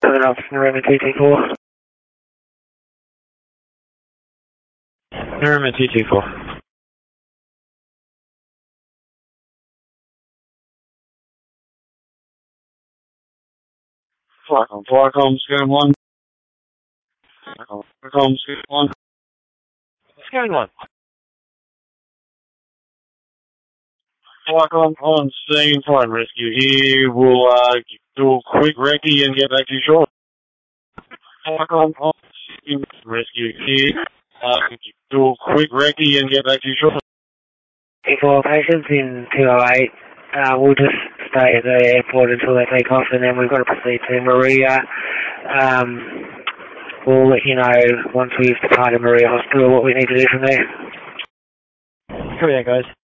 Coming up from Roman 224. Roman 224. Flycom, Scan 1. Flycom, Scan 1. Scan 1. Flycom on scene, fire rescue here. We'll do a quick recce and get back to you shortly. Flycom on scene, rescue here. Do a quick recce and get back to you shortly. For patients in 208, we'll just stay at the airport until they take off, and then we've got to proceed to Maria. We'll let you know once we've departed Maria Hospital what we need to do from there. Copy that, guys.